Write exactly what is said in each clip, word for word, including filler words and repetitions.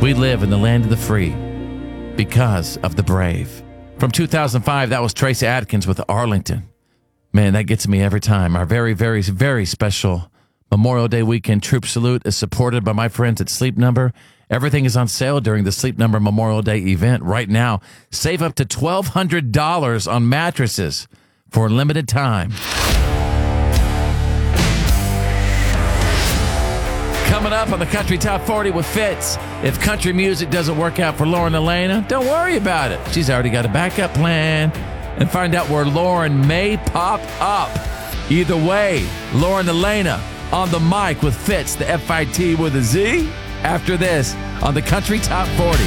We live in the land of the free because of the brave. From two thousand five, that was Tracy Adkins with Arlington. Man, that gets me every time. Our very, very, very special Memorial Day weekend troop salute is supported by my friends at Sleep Number. Everything is on sale during the Sleep Number Memorial Day event. Right now, save up to twelve hundred dollars on mattresses for a limited time. Coming up on the Country Top forty with Fitz. If country music doesn't work out for Lauren Elena, don't worry about it. She's already got a backup plan. And find out where Lauren may pop up. Either way, Lauren Elena on the mic with Fitz, the F I T with a Z. After this, on the Country Top forty.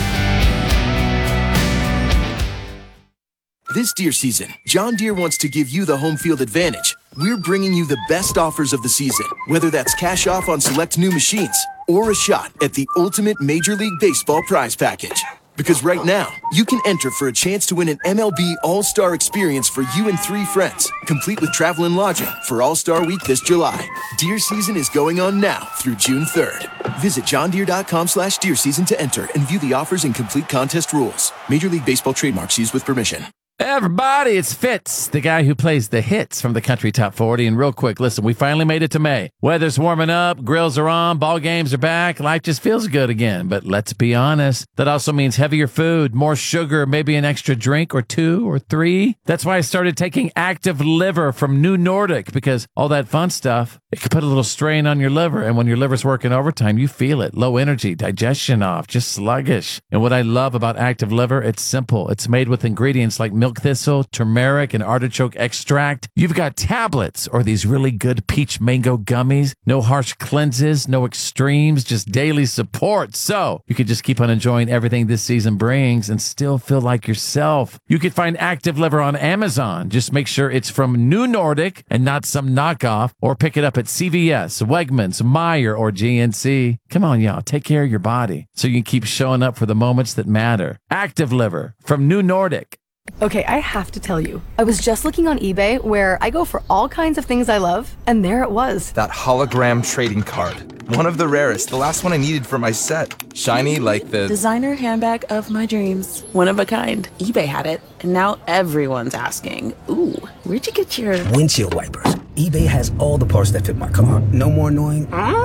This deer season, John Deere wants to give you the home field advantage. We're bringing you the best offers of the season, whether that's cash off on select new machines or a shot at the ultimate Major League Baseball prize package. Because right now, you can enter for a chance to win an M L B All-Star experience for you and three friends, complete with travel and lodging for All-Star Week this July. Deer season is going on now through June third. Visit johndeere.com slash deer season to enter and view the offers and complete contest rules. Major League Baseball trademarks used with permission. Everybody, it's Fitz, the guy who plays the hits from the Country Top forty. And real quick, listen, we finally made it to May. Weather's warming up, grills are on, ball games are back, life just feels good again. But let's be honest, that also means heavier food, more sugar, maybe an extra drink or two or three. That's why I started taking Active Liver from New Nordic, because all that fun stuff, it can put a little strain on your liver. And when your liver's working overtime, you feel it. Low energy, digestion off, just sluggish. And what I love about Active Liver, it's simple. It's made with ingredients like milk thistle, turmeric, and artichoke extract. You've got tablets or these really good peach mango gummies. No harsh cleanses, no extremes, just daily support. So you can just keep on enjoying everything this season brings and still feel like yourself. You can find Active Liver on Amazon. Just make sure it's from New Nordic and not some knockoff, or pick it up at C V S, Wegmans, Meijer, or G N C. Come on, y'all. Take care of your body so you can keep showing up for the moments that matter. Active Liver from New Nordic. Okay, I have to tell you, I was just looking on eBay where I go for all kinds of things I love, and there it was. That hologram trading card. One of the rarest, the last one I needed for my set. Shiny like the... designer handbag of my dreams. One of a kind. eBay had it, and now everyone's asking, ooh, where'd you get your... windshield wipers. eBay has all the parts that fit my car. No more annoying.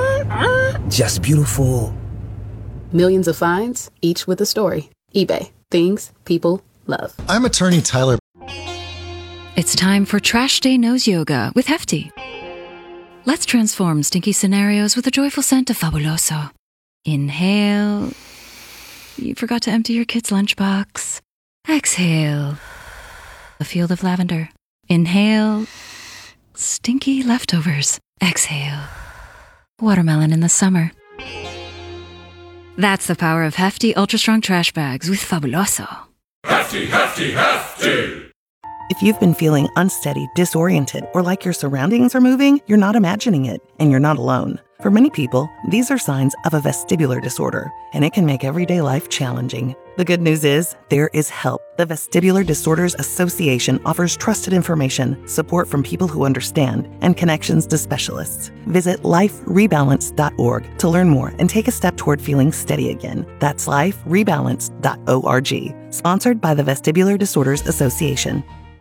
Just beautiful. Millions of finds, each with a story. eBay. Things people love. I'm attorney Tyler. It's time for Trash Day Nose Yoga with Hefty. Let's transform stinky scenarios with a joyful scent of Fabuloso. Inhale. You forgot to empty your kid's lunchbox. Exhale. A field of lavender. Inhale. Stinky leftovers. Exhale. Watermelon in the summer. That's the power of Hefty Ultra Strong Trash Bags with Fabuloso. Hefty, hefty, hefty! If you've been feeling unsteady, disoriented, or like your surroundings are moving, you're not imagining it, and you're not alone. For many people, these are signs of a vestibular disorder, and it can make everyday life challenging. The good news is, there is help. The Vestibular Disorders Association offers trusted information, support from people who understand, and connections to specialists. Visit life rebalance dot org to learn more and take a step toward feeling steady again. That's life rebalance dot org. Sponsored by the Vestibular Disorders Association.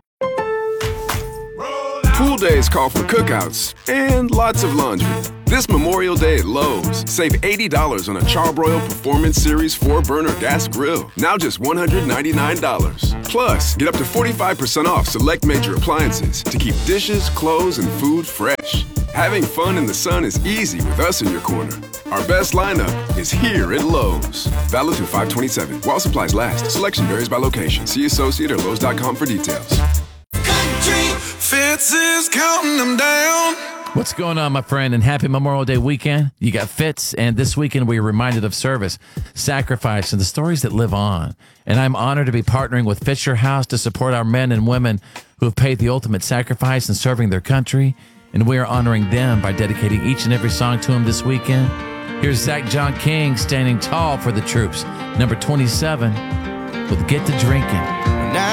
Pool days call for cookouts and lots of laundry. This Memorial Day at Lowe's, save eighty dollars on a Charbroil Performance Series four burner gas grill. Now just one hundred ninety-nine dollars. Plus, get up to forty-five percent off select major appliances to keep dishes, clothes, and food fresh. Having fun in the sun is easy with us in your corner. Our best lineup is here at Lowe's. Valid through five twenty-seven. While supplies last. Selection varies by location. See associate or lowes dot com for details. Fitz is counting them down. What's going on, my friend? And happy Memorial Day weekend. You got Fitz, and this weekend we are reminded of service, sacrifice, and the stories that live on. And I'm honored to be partnering with Fisher House to support our men and women who have paid the ultimate sacrifice in serving their country. And we are honoring them by dedicating each and every song to them this weekend. Here's Zach John King standing tall for the troops, number twenty-seven, with Get to Drinking.